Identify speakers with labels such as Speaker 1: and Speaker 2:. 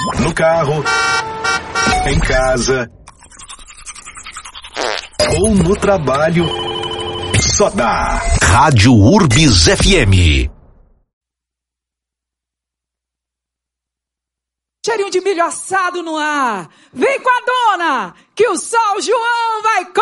Speaker 1: No carro, em casa ou no trabalho, só dá Rádio Urbis FM.
Speaker 2: Cheirinho de milho assado no ar. Vem com a dona, que o São João vai